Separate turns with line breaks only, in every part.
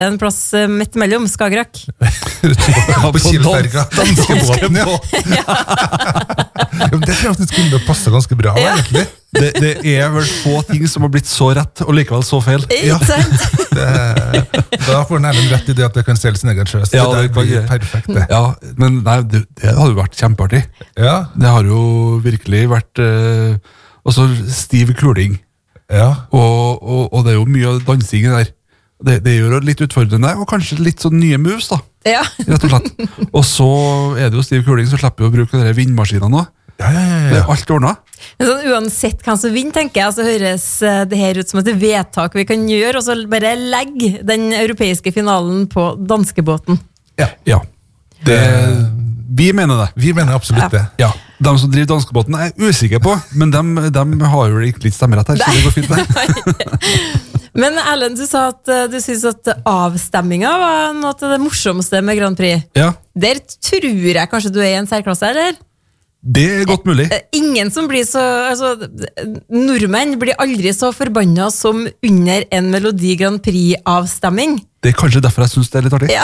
en plass midt mellom Skagerrak.
På Kielferga, danskebåten, ja. Det tror jeg kunne passe ganske bra, egentlig.
Det vel få ting som har blitt så rett, og likevel så feil.
Ikke sant?
Da får den Erlend rett i det at det kan stelle sin egen sjø.
Ja,
det blir perfekt, det.
Ja, men nei, det hadde jo vært kjempeartig.
Ja.
Det har jo virkelig vært også stiv kuling.
Ja.
Og det er jo mye dansing der. Det gjør det litt utfordrende, og kanskje litt sånn nye moves da,
Ja.
rett og slett. Og så det jo stiv kuling, så slipper vi å bruke de vindmaskinene nå.
Ja.
Det alt ordnet.
Men sånn, uansett hvem som vinner, tenker jeg, så høres det her ut som et vedtak vi kan gjøre, og så bare legge den europeiske finalen på danskebåten.
Ja. Vi mener det.
Vi mener absolutt det.
Ja. De som driver danskebåten usikker på, men de har jo ikke litt stemmerett her, så det går fint der.
Men Erlend, du sa at du synes at avstemminga var noe av det morsomste med Grand Prix.
Ja,
Der tror jeg kanskje du i en særklasse, eller?
det godt mulig.
Ingen som blir så nordmenn blir aldri så forbanna som under en Melodi Grand Prix-avstemming.
Det kanskje derfor jeg synes det litt artig.
Ja.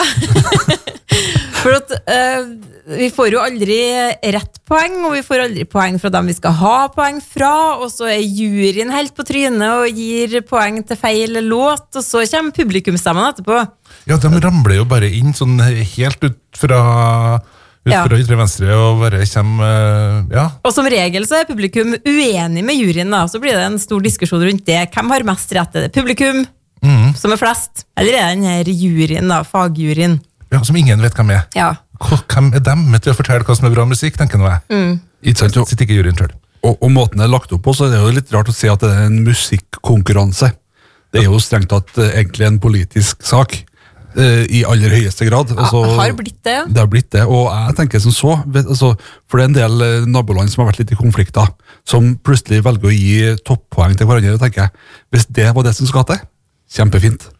For at vi får jo aldri rett poeng, og vi får aldri poeng fra dem vi skal ha poeng fra, og så juryen helt på trynet og gir poeng til feil låt, og så kommer publikumsstemmen etterpå.
Ja, de ramler jo bare inn sånn helt ut fra ytre venstre og bare kommer, ja.
Og som regel så publikum uenig med juryen da, så blir det en stor diskusjon rundt det. Hvem har mest rett? Er det publikum som flest? Eller er det den her juryen da, fagjuryen?
Ja, som ingen vet hvem
Ja.
Hvem dem til å fortelle hva som bra musikk, tenker nå jeg.
Ikke sant, jo.
Sitter ikke juryen selv.
Og måten det lagt opp på, så det jo litt rart å si at det en musikkonkurranse. Det jo strengt tatt egentlig en politisk sak, i aller høyeste grad. Altså,
har blitt det, ja.
Det har blitt det, og jeg tenker som så, for det en del naboland som har vært litt i konflikter, som plutselig velger å gi toppoeng til hverandre, tenker jeg, hvis det var det som skal til, kjempefint.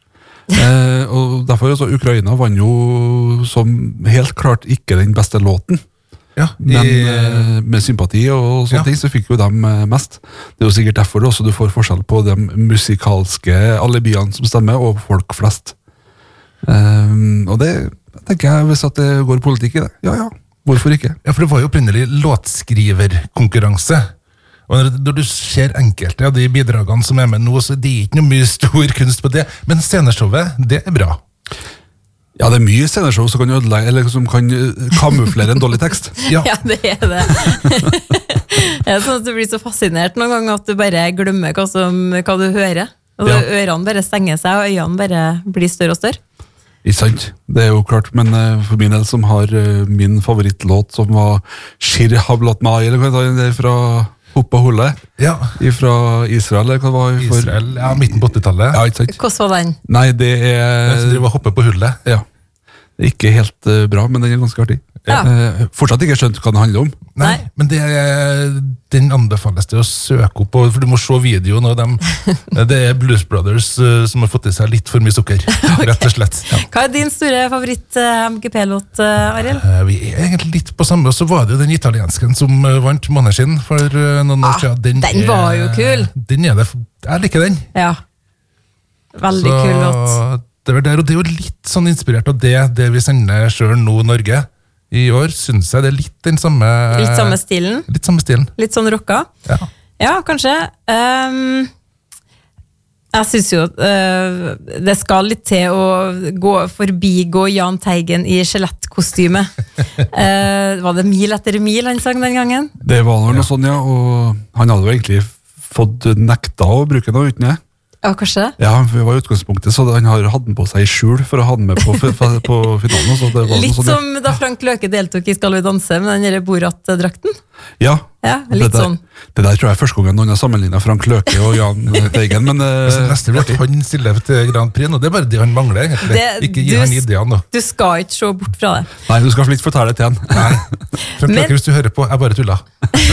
Og derfor også Ukraina vann jo som helt klart ikke den beste låten, men med sympati og sånne ting så fikk jo dem mest. Det jo sikkert derfor også du får forskjell på de musikalske alibiene som stemmer og folk flest. Og det tenker jeg, hvis at det går politikk i det, ja, hvorfor ikke?
Ja, for det var jo opprinnelig låtskriverkonkurranse. Og når du ser enkelte av de bidragene som er med nå, så det ikke noe mye stor kunst på det. Men sceneshowet, det bra.
Ja, det mye sceneshow som kan ødelegge, eller som kan kamuflere en dårlig tekst.
Ja, det det. Sånn at du blir så fascinert noen ganger at du bare glemmer hva du hører. Og ørene bare stenger seg, og øynene bare blir større og større.
Ikke sant, det jo klart, men for min del som har min favorittlåt som var Shir Hablat Mai, eller hva det fra Hoppa Hulle, fra Israel, eller hva det var?
Israel, ja, midten på 80-tallet.
Ja, ikke sant.
Hvordan var den?
Nei, det
Så driver og hopper på hullet.
Ja, det ikke helt bra, men den ganske artig. Fortsatt ikke skjønt hva den handler om.
Nei, men den anbefales det å søke opp på, for du må se videoen av dem. Det Blues Brothers som har fått i seg litt for mye sukker, rett og slett.
Hva din store favoritt-MGP-låt, Ariel?
Vi egentlig litt på samme, og så var det jo den italiensken som vant Måneskinn for noen år siden.
Den var jo kul!
Den det, jeg liker den.
Ja, veldig kul låt.
Det er jo litt sånn inspirert av det vi sender selv nå i Norge. I år synes jeg det litt den samme...
Litt samme stilen?
Litt samme stilen.
Litt sånn rocka? Ja, kanskje. Jeg synes jo det skal litt til å forbigå Jahn Teigen i skjelettkostyme. Var det Mil etter mil han sang den gangen?
Det var noe sånn, ja, og han hadde jo egentlig fått nekta å bruke noe uten det.
Ja, kanskje?
Ja, det var utgangspunktet, så han har hatt den på seg i skjul for å ha den med på finalen. Så det var
litt
sånn,
som da Frank Løke deltok i Skal vi danse med den Borat-drakten?
Ja,
litt sånn.
Det der tror jeg første gangen noen har sammenlignet Frank Løke og Jahn Teigen, men
neste blir at han stiller til Grand Prix, og det bare det han mangler, egentlig. Ikke gi han ideene.
Du skal ikke se bort fra det.
Nei, du skal ikke fortelle det til han.
Nei, Frank Løke, hvis du hører på, jeg bare tuller.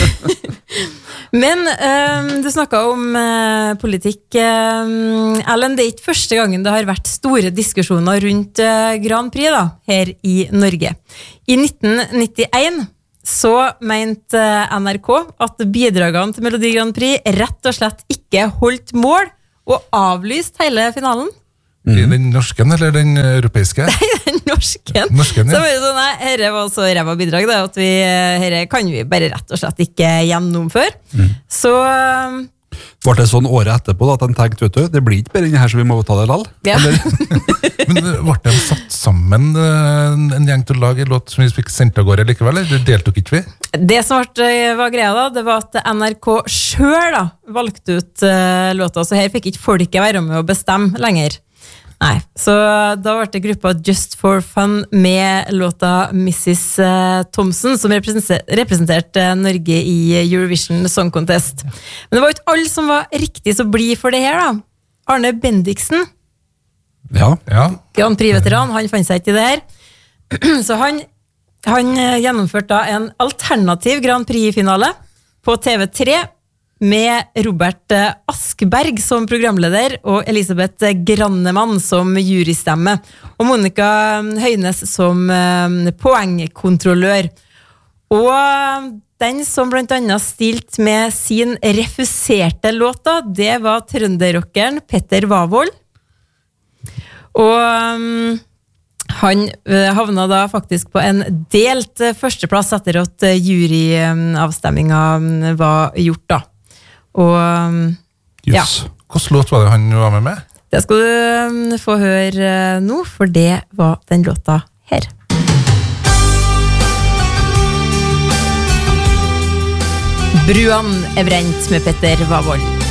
Men du snakket om politikk. Erlend, det ikke første gangen det har vært store diskusjoner rundt Grand Prix da, her i Norge. I 1991 så mente NRK at bidragene til Melodi Grand Prix rett og slett ikke holdt mål og avlyst hele finalen.
I den norsken eller den europeiske?
Den norsken.
Norsken,
Så
ja.
var det sånn, nei, herre var så ræva bidrag da, at herre kan vi bare rett og slett ikke gjennomføre. Så
Var det sånn året etterpå da, at de tenkte, vet du, det blir ikke bare denne her, så vi må ta det lall?
ja.
Men ble de satt sammen en gjeng til å lage en låt som vi fikk sendt av gårde likevel, eller deltok ikke vi?
Det som var greia da, det var at NRK selv da, valgte ut låta, så her fikk ikke folket være med å bestemme lenger. Nei, så da ble det gruppa Just for Fun med låta Mrs. Thompson, som representerte Norge i Eurovision Song Contest. Men det var jo ikke alle som var riktig så blid for det her da. Arne Bendiksen,
Ja.
Grand Prix-veteran, han fant seg ikke i det her. Så han gjennomførte da en alternativ Grand Prix-finale på TV3 med Robert Askberg som programleder og Elisabeth Grannemann som jurystemme og Monica Høines som poengkontrollør. Og den som blant annet stilt med sin refuserte låta, det var trønderrockeren Petter Wavold. Og han havna da faktisk på en delt førsteplass etter at juryavstemminga var gjort da. Og ja,
Hvilken låt var det han var med?
det skal du få høre nå, for det var den låta her. Bruan er brent med Petter Wavold.